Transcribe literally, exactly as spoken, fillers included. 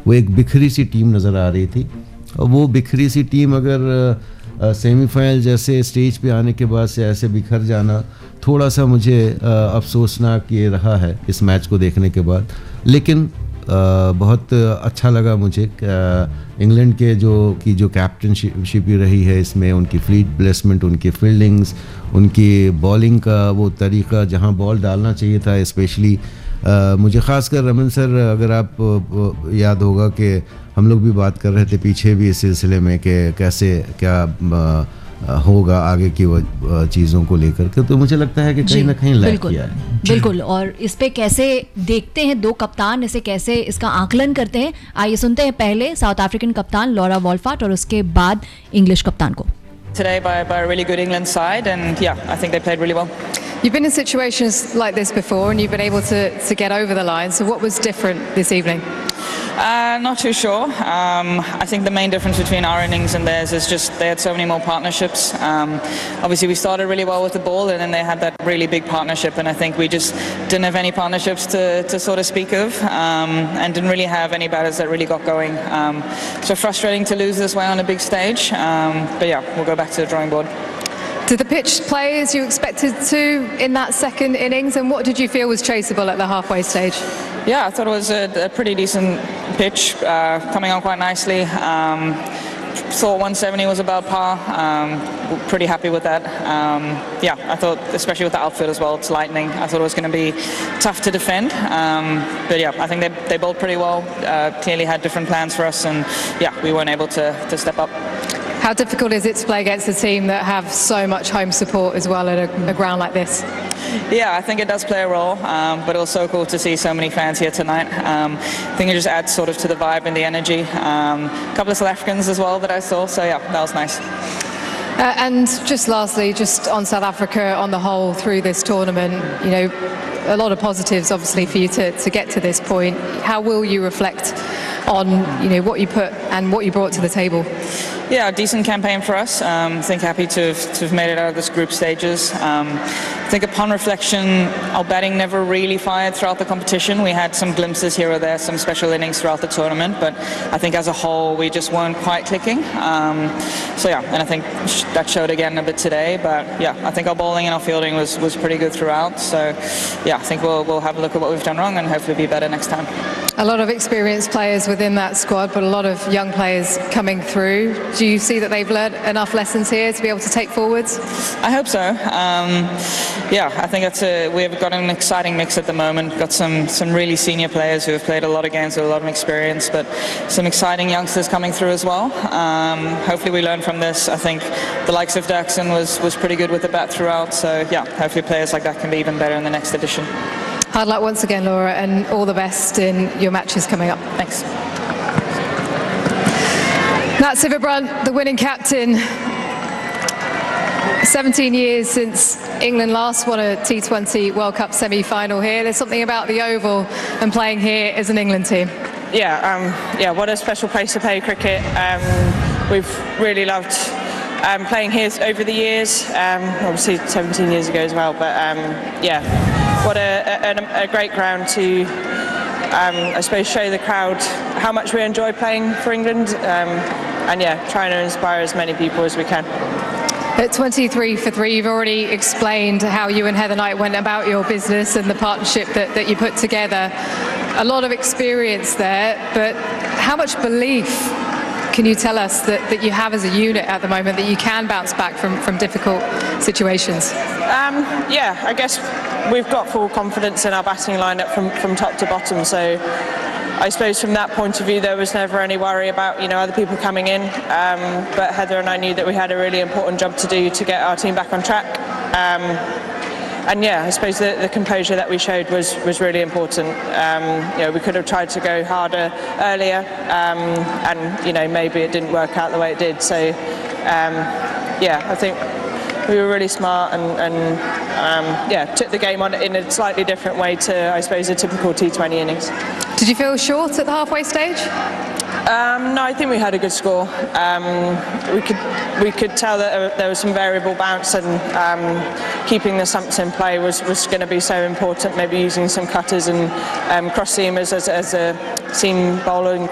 वो एक बिखरी सी टीम नज़र आ रही थी। और वो बिखरी सी टीम अगर सेमीफाइनल जैसे स्टेज पे आने के बाद से ऐसे बिखर जाना, थोड़ा सा मुझे अफसोसनाक ये रहा है इस मैच को देखने के बाद। लेकिन आ, बहुत अच्छा लगा मुझे इंग्लैंड के जो की जो कैप्टनशिप भी रही है इसमें, उनकी फील्ड प्लेसमेंट, उनकी फील्डिंग्स, उनकी बॉलिंग का वो तरीका, जहां बॉल डालना चाहिए था स्पेशली। मुझे ख़ासकर रमन सर, अगर आप याद होगा कि हम लोग भी बात कर रहे थे पीछे भी इस सिलसिले में कि कैसे क्या आ, होगा आगे की वो चीज़ों को लेकर के, तो मुझे लगता है कि कहीं ना कहीं लैग किया है। बिल्कुल। और इस पे कैसे देखते हैं दो कप्तान, इसे कैसे इसका आकलन करते हैं, आइए सुनते हैं पहले साउथ अफ्रीकन कप्तान लॉरा वॉल्फार्ट और उसके बाद इंग्लिश कप्तान को। Today by, by a really good England side, and yeah, I think they played really well. You've been in situations like this before and you've been able to, to get over the line, so what was different this evening? Uh, not too sure. Um, I think the main difference between our innings and theirs is just they had so many more partnerships. Um, obviously we started really well with the ball and then they had that really big partnership, and I think we just didn't have any partnerships to, to sort of speak of, um, and didn't really have any batters that really got going. Um, so frustrating to lose this way on a big stage, um, but yeah, we'll go back to the drawing board. Did the pitch play as you expected to in that second innings, and what did you feel was chaseable at the halfway stage? Yeah, I thought it was a, a pretty decent pitch, uh, coming on quite nicely. Um, thought one seventy was about par. Um, pretty happy with that. Um, yeah, I thought, especially with the outfield as well, it's lightning. I thought it was going to be tough to defend. Um, but yeah, I think they, they bowled pretty well. Uh, clearly had different plans for us, and yeah, we weren't able to, to step up. How difficult is it to play against a team that have so much home support as well at a, a ground like this? Yeah, I think it does play a role, um, but it was so cool to see so many fans here tonight. Um, I think it just adds sort of to the vibe and the energy. Um, a couple of South Africans as well that I saw, so yeah, that was nice. Uh, and just lastly, just on South Africa on the whole through this tournament, you know, a lot of positives obviously for you to, to get to this point. How will you reflect on, you know, what you put and what you brought to the table? Yeah, a decent campaign for us. Um, I think happy to have, to have made it out of this group stages. Um, I think upon reflection, our batting never really fired throughout the competition. We had some glimpses here or there, some special innings throughout the tournament, but I think as a whole we just weren't quite clicking. Um, so yeah, and I think that showed again a bit today. But yeah, I think our bowling and our fielding was, was pretty good throughout. So yeah, I think we'll, we'll have a look at what we've done wrong and hopefully be better next time. A lot of experienced players within that squad, but a lot of young players coming through. Do you see that they've learned enough lessons here to be able to take forwards? I hope so. Um, yeah, I think that's a, we've got an exciting mix at the moment. Got some some really senior players who have played a lot of games with a lot of experience, but some exciting youngsters coming through as well. Um, hopefully we learn from this. I think the likes of Daxon was, was pretty good with the bat throughout, so yeah, hopefully players like that can be even better in the next edition. Hard luck once again, Laura, and all the best in your matches coming up. Thanks. Matt Sciver-Brunt, the winning captain. seventeen years since England last won a T twenty World Cup semi-final here. There's something about the Oval and playing here as an England team. Yeah, um, yeah. What a special place to play cricket. Um, we've really loved um, playing here over the years. Um, obviously, seventeen years ago as well. But um, yeah, what a, a, a great ground to, um, I suppose, show the crowd how much we enjoy playing for England. Um, and yeah, trying to inspire as many people as we can. At twenty-three for three, you've already explained how you and Heather Knight went about your business and the partnership that, that you put together. A lot of experience there, but how much belief can you tell us that, that you have as a unit at the moment, that you can bounce back from, from difficult situations? Um, yeah, I guess we've got full confidence in our batting lineup from, from top to bottom, so I suppose from that point of view there was never any worry about, you know, other people coming in, um, but Heather and I knew that we had a really important job to do to get our team back on track. Um, and yeah, I suppose the, the composure that we showed was, was really important. Um, you know, we could have tried to go harder earlier, um, and you know, maybe it didn't work out the way it did. So um, yeah, I think we were really smart and, and um, yeah, took the game on in a slightly different way to, I suppose, a typical T twenty innings. Did you feel short at the halfway stage? Um, no, I think we had a good score. Um, we could we could tell that there was some variable bounce, and um, keeping the stumps in play was, was going to be so important. Maybe using some cutters and um, cross seamers as, as a seam bowler.